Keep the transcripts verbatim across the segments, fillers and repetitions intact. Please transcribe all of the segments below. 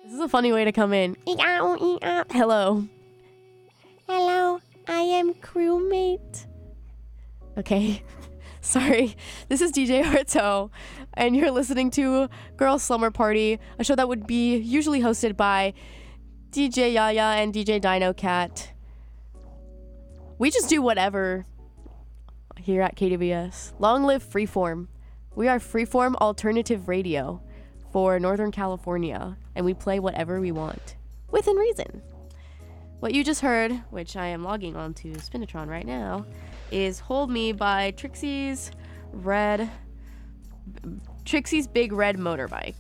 This is a funny way to come in. Hello. Hello, I am crewmate. Okay, sorry. This is D J Harto, and you're listening to Girl Slumber Party, a show that would be usually hosted by D J Yaya and D J Dino Cat. We just do whatever here at K D B S. Long live Freeform. We are Freeform alternative radio for Northern California, and we play whatever we want, within reason. What you just heard, which I am logging onto Spinatron right now, is Hold Me by Trixie's Red, Trixie's Big Red Motorbike.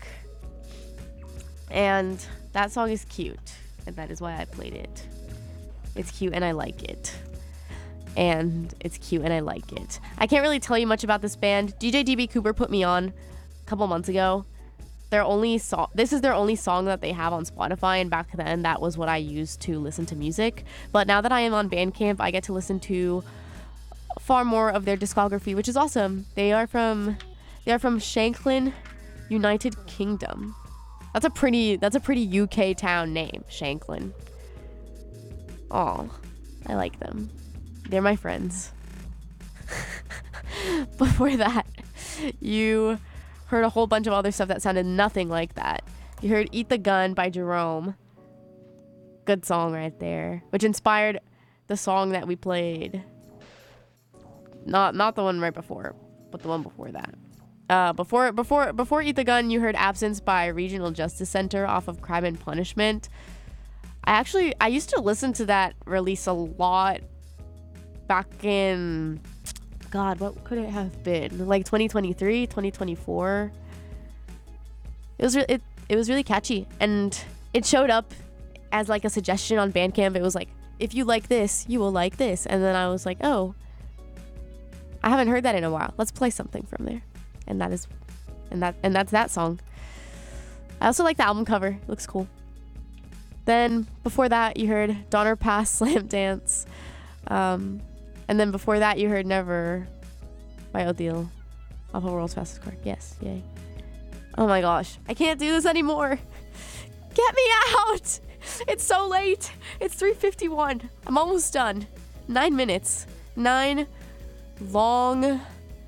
And that song is cute, and that is why I played it. It's cute and I like it. And it's cute and I like it. I can't really tell you much about this band. D J D B Cooper put me on a couple months ago. Their only song, this is their only song that they have on Spotify, and back then that was what I used to listen to music. But now that I am on Bandcamp, I get to listen to far more of their discography, which is awesome. They are from, they are from Shanklin, United Kingdom. That's a pretty, that's a pretty U K town name, Shanklin. Aw, I like them. They're my friends. Before that, you heard a whole bunch of other stuff that sounded nothing like that. You heard Eat the Gun by Jerome. Good song right there. Which inspired the song that we played. Not not the one right before, but the one before that. Uh, before before before Eat the Gun, you heard Absence by Regional Justice Center off of Crime and Punishment. I actually, I used to listen to that release a lot back in... God, what could it have been? Like twenty twenty-three, twenty twenty-four. It was re- it it was really catchy, and it showed up as like a suggestion on Bandcamp. It was like, if you like this, you will like this. And then I was like, oh, I haven't heard that in a while. Let's play something from there. And that is and that and that's that song. I also like the album cover. It looks cool. Then before that, you heard Donner Pass Slam Dance. Um And then before that, you heard Never by Odile off of World's Fastest Car. Yes, yay. Oh my gosh, I can't do this anymore. Get me out! It's so late. It's three fifty-one. I'm almost done. Nine minutes. Nine long,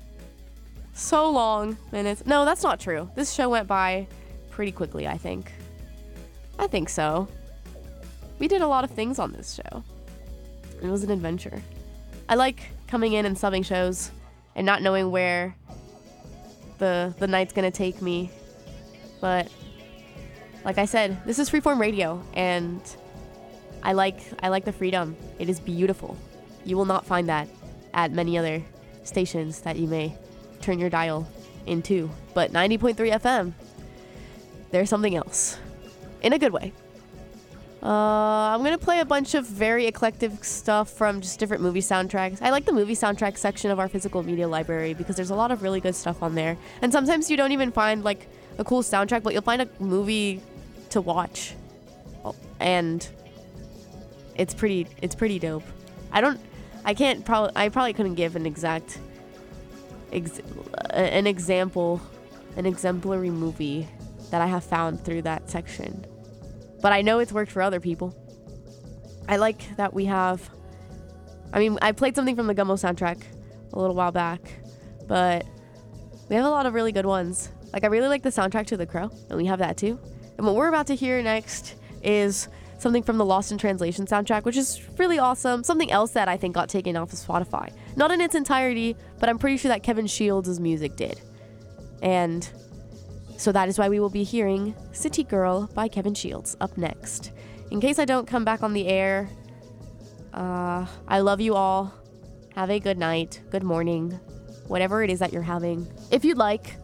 so long minutes. No, that's not true. This show went by pretty quickly, I think. I think so. We did a lot of things on this show. It was an adventure. I like coming in and subbing shows and not knowing where the the night's gonna take me. But like I said, this is Freeform Radio, and I like I like the freedom. It is beautiful. You will not find that at many other stations that you may turn your dial into. But ninety point three F M, there's something else. In a good way. Uh, I'm going to play a bunch of very eclectic stuff from just different movie soundtracks. I like the movie soundtrack section of our physical media library because there's a lot of really good stuff on there. And sometimes you don't even find like a cool soundtrack, but you'll find a movie to watch. And it's pretty it's pretty dope. I don't I can't probably I probably couldn't give an exact ex, an example an exemplary movie that I have found through that section. But I know it's worked for other people. I like that we have... I mean, I played something from the Gummo soundtrack a little while back, but we have a lot of really good ones. Like, I really like the soundtrack to The Crow, and we have that too. And what we're about to hear next is something from the Lost in Translation soundtrack, which is really awesome. Something else that I think got taken off of Spotify. Not in its entirety, but I'm pretty sure that Kevin Shields' music did. And... so that is why we will be hearing City Girl by Kevin Shields up next. In case I don't come back on the air, uh, I love you all. Have a good night, good morning, whatever it is that you're having, if you'd like.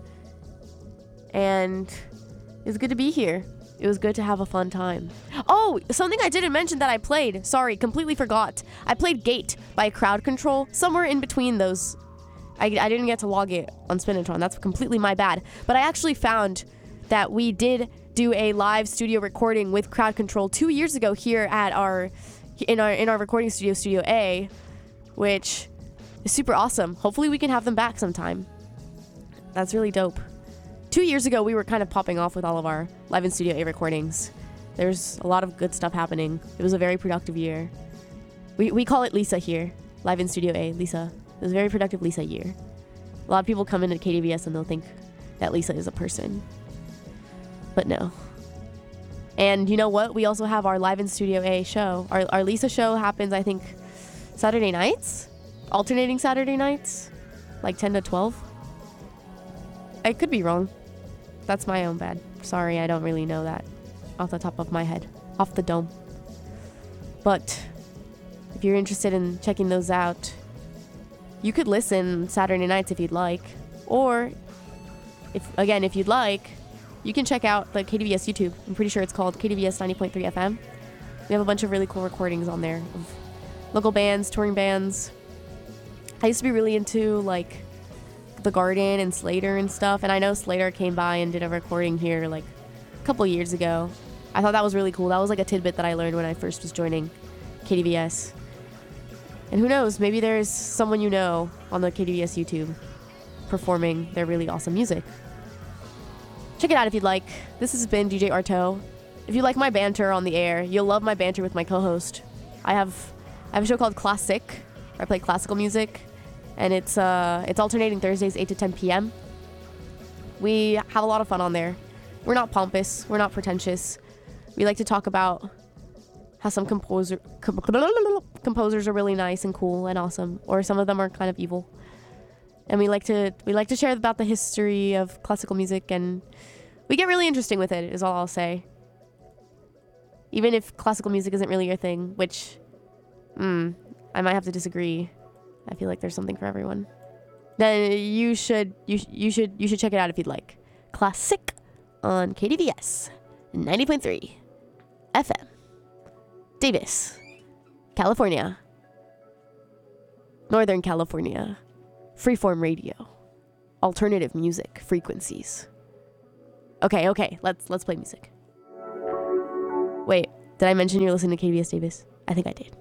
And it's good to be here. It was good to have a fun time. Oh, something I didn't mention that I played. Sorry, completely forgot. I played Gate by Crowd Control, somewhere in between those. I, I didn't get to log it on Spinatron. That's completely my bad. But I actually found that we did do a live studio recording with Crowd Control two years ago here at our in our in our recording studio, Studio A, which is super awesome. Hopefully we can have them back sometime. That's really dope. two years ago, we were kind of popping off with all of our Live in Studio A recordings. There's a lot of good stuff happening. It was a very productive year. We, we call it Lisa here. Live in Studio A, Lisa. It was a very productive Lisa year. A lot of people come into K D V S and they'll think that Lisa is a person. But no. And you know what? We also have our Live in Studio A show. Our, our Lisa show happens, I think, Saturday nights? Alternating Saturday nights? Like ten to twelve? I could be wrong. That's my own bad. Sorry, I don't really know that off the top of my head. Off the dome. But if you're interested in checking those out, you could listen Saturday nights if you'd like. Or, if again, if you'd like, you can check out the K D V S YouTube. I'm pretty sure it's called K D V S ninety point three F M. We have a bunch of really cool recordings on there of local bands, touring bands. I used to be really into, like, The Garden and Slater and stuff, and I know Slater came by and did a recording here, like, a couple years ago. I thought that was really cool. That was, like, a tidbit that I learned when I first was joining K D V S. And who knows, maybe there's someone you know on the K D V S YouTube performing their really awesome music. Check it out if you'd like. This has been D J Arto. If you like my banter on the air, you'll love my banter with my co-host. I have I have a show called Classic, where I play classical music, and it's uh it's alternating Thursdays eight to ten p.m. We have a lot of fun on there. We're not pompous, we're not pretentious. We like to talk about how some composer com- composers are really nice and cool and awesome, or some of them are kind of evil. And we like to we like to share about the history of classical music, and we get really interesting with it, is all I'll say. Even if classical music isn't really your thing, which mm, I might have to disagree. I feel like there's something for everyone. Then you should you sh- you should you should check it out if you'd like. Classic on K D V S ninety point three F M. Davis, California. Northern California. Freeform radio. Alternative music frequencies. Okay, okay, let's let's play music. Wait, did I mention you're listening to K D V S Davis? I think I did.